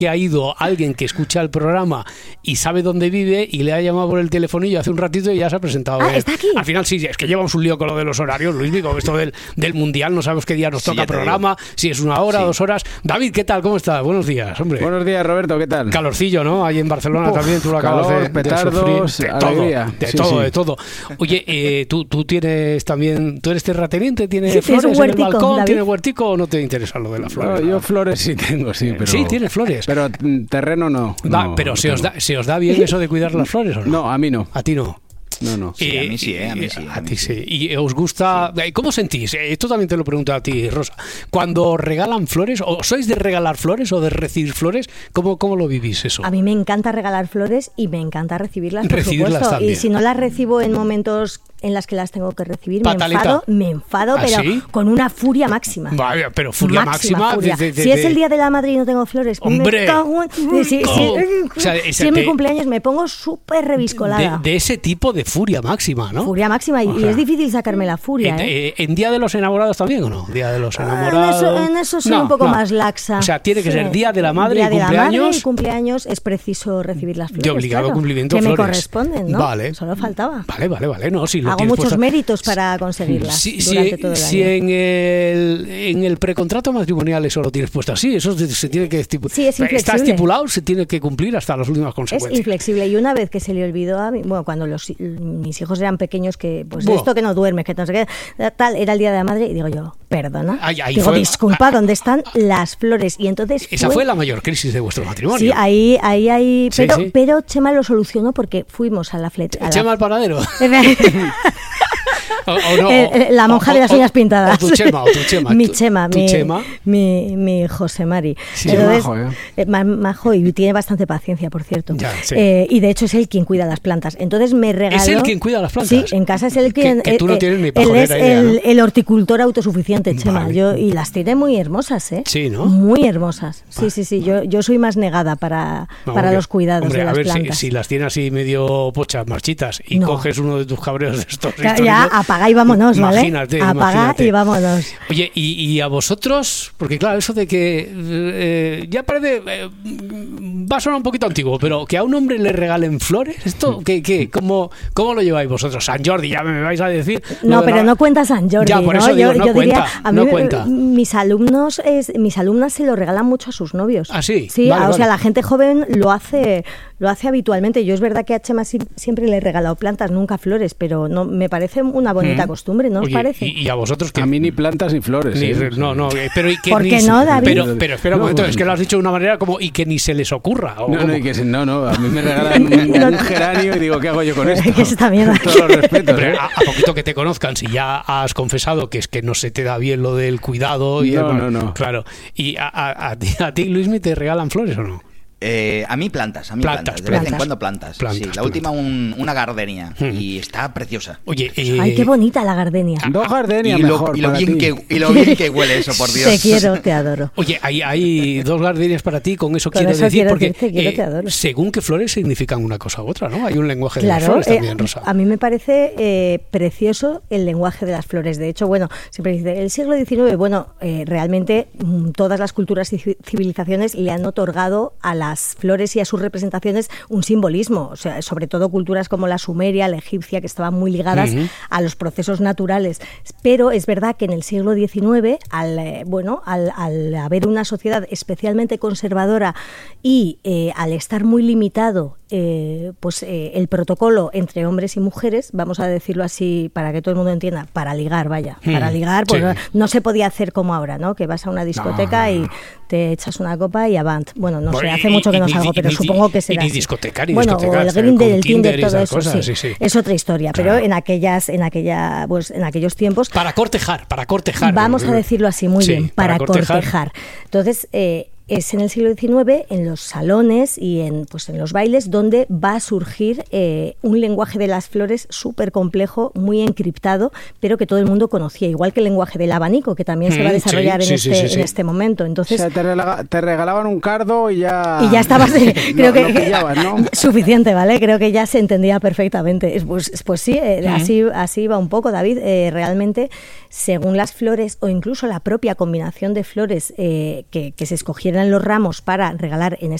que ha ido alguien que escucha el programa y sabe dónde vive y le ha llamado por el telefonillo hace un ratito y ya se ha presentado. ¿Está aquí? Al final sí, es que llevamos un lío con lo de los horarios, Luis, con esto del Mundial, no sabemos qué día nos toca programa, si es 1 hora, 2 horas. David, ¿qué tal? ¿Cómo estás? Buenos días, hombre. Buenos días, Roberto, ¿qué tal? Calorcillo, ¿no? Ahí en Barcelona también, tú lo acabas petardos, de alegría. De todo. Oye, tú tienes también, tú eres terrateniente, ¿tienes Sí, flores en el balcón? David. ¿Tienes huertico o no te interesa lo de las flores? No, yo flores sí tengo, sí, pero... Sí, tienes flores. Pero terreno no. Pero ¿se os da bien eso de cuidar las flores o no? No, a mí no. A ti no. No. Sí, a mí sí, a mí sí. A ti sí. ¿Y os gusta? Sí. ¿Cómo sentís? Esto también te lo pregunto a ti, Rosa. Cuando regalan flores, ¿o sois de regalar flores o de recibir flores? ¿Cómo lo vivís eso? A mí me encanta regalar flores y me encanta recibirlas, por supuesto. También. Y si no las recibo en momentos en las que las tengo que recibir, me enfado, pero ¿sí? Con una furia máxima. Vale, pero furia máxima. Furia. Si es el día de la madre y no tengo flores, ¡hombre! Me cago en... Si es mi cumpleaños me pongo súper reviscolada. De ese tipo de furia máxima, ¿no? Furia máxima, y es difícil sacarme la furia. ¿En Día de los Enamorados también o no? Día de los Enamorados... En eso soy un poco más laxa. O sea, tiene que ser Día de la Madre y cumpleaños... Día de la Madre y cumpleaños es preciso recibir las flores, de obligado cumplimiento de flores. Que me corresponden, ¿no? Vale. Solo faltaba. Vale. No, si lo hago muchos méritos para conseguirlas durante todo el año. Si en el precontrato matrimonial eso lo tienes puesto así, eso se tiene que estipular. Sí, es inflexible. Está estipulado, se tiene que cumplir hasta las últimas consecuencias. Es inflexible, y una vez que se le olvidó a mí, bueno, cuando mis hijos eran pequeños, que pues esto que no duermes, que no sé qué, tal, era el Día de la Madre, y digo yo, perdona, disculpa, ¿dónde están las flores? Y entonces esa fue la mayor crisis de vuestro matrimonio. Sí, ahí pero Chema lo solucionó porque fuimos a la Chema al panadero. La monja de las uñas pintadas. O tu Chema. Mi Chema. Mi José Mari. Sí, entonces, majo, y tiene bastante paciencia, por cierto. Ya, sí. Y de hecho es él quien cuida las plantas. Entonces me regaló... ¿Es él quien cuida las plantas? Sí, en casa es él quien... Que tú no tienes ni Él pajolera es idea, ¿no? el horticultor autosuficiente, Chema. Vale. Y las tiene muy hermosas, ¿eh? Sí, ¿no? Muy hermosas. Sí. Yo soy más negada para los cuidados de las plantas. Si las tienes así medio pochas, marchitas, y coges uno de tus cabreos de estos... Ya, apaga y vámonos, ¿vale? Imagínate. Y vámonos. Oye, y a vosotros, porque claro, eso de que ya parece, va a sonar un poquito antiguo, pero que a un hombre le regalen flores, ¿esto qué? ¿Cómo lo lleváis vosotros? San Jordi, ya me vais a decir. No, pero no cuenta San Jordi. Ya, por eso digo, no cuenta. No cuenta. Mis alumnas se lo regalan mucho a sus novios. ¿Ah, sí? Sí, o sea, la gente joven lo hace habitualmente. Yo es verdad que a Chema siempre le he regalado plantas, nunca flores, pero no me parece una bonita costumbre, ¿no os parece? ¿Y a vosotros qué? A mí ni plantas ni flores. No, pero ¿por qué no, David? Pero espera un momento, es que lo has dicho de una manera como y que ni se les ocurra. No, a mí me regalan un geranio y digo, ¿qué hago yo con esto? ¿Qué es esta mierda? Con todos los respetos. A poquito que te conozcan, si ya has confesado que es que no se te da bien lo del cuidado. Y no. Claro. ¿Y a ti, Luismi, te regalan flores o no? A mí plantas. De vez en cuando plantas. Sí, la última una gardenia y está preciosa. Oye, ay, qué bonita la gardenia. 2 gardenias y mejor lo bien que huele eso, por Dios. Te quiero, te adoro. Oye, hay 2 gardenias para ti, con eso quiero decir, porque según qué flores significan una cosa u otra, ¿no? Hay un lenguaje de las flores también, Rosa. A mí me parece precioso el lenguaje de las flores. De hecho, bueno, siempre dice, el siglo XIX, realmente todas las culturas y civilizaciones le han otorgado a las flores y a sus representaciones un simbolismo, o sea, sobre todo culturas como la sumeria, la egipcia, que estaban muy ligadas a los procesos naturales. Pero es verdad que en el siglo XIX, al haber una sociedad especialmente conservadora y al estar muy limitado el protocolo entre hombres y mujeres, vamos a decirlo así para que todo el mundo entienda, para ligar, pues no se podía hacer como ahora, ¿no? Que vas a una discoteca y te echas una copa y avant. Bueno, no sé, hace mucho que no salgo, pero supongo que será ni discoteca, o el Grindr, el Tinder, todo eso, cosas, sí. Sí. Es otra historia, pero en aquellos tiempos... Para cortejar. Vamos a decirlo así, muy bien, para cortejar. Entonces... es en el siglo XIX, en los salones y en los bailes, donde va a surgir un lenguaje de las flores súper complejo, muy encriptado, pero que todo el mundo conocía, igual que el lenguaje del abanico, que también se va a desarrollar en este momento. Entonces, o sea, te regalaban un cardo y ya... Y ya estabas... creo que pillabas, ¿no? Suficiente, ¿vale? Creo que ya se entendía perfectamente. Pues sí, así va un poco, David. Realmente, según las flores, o incluso la propia combinación de flores que se escogieran quedan los ramos para regalar en